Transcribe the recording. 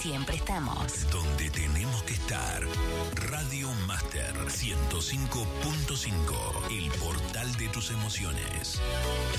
siempre estamos donde tenemos que estar. Radio Master 105.5, el portal de tus emociones.